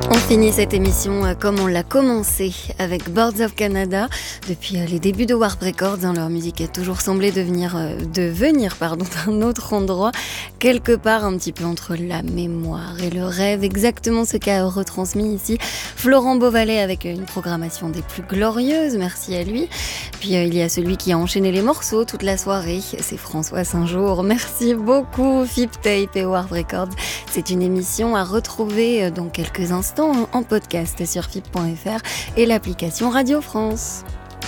On finit cette émission comme on l'a commencé avec Birds of Canada. Depuis les débuts de Warp Records, leur musique a toujours semblé venir d'un autre endroit, quelque part un petit peu entre la mémoire et le rêve, exactement ce qu'a retransmis ici Florent Beauvalet avec une programmation des plus glorieuses, merci à lui. Puis il y a celui qui a enchaîné les morceaux toute la soirée, c'est François Saint-Jour. Merci beaucoup Fip Tape et Warp Records. C'est une émission à retrouver dans quelques instants en podcast sur fip.fr et l'application Radio France.